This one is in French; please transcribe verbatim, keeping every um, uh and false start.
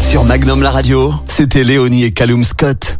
Sur Magnum la radio, c'était Léonie et Callum Scott.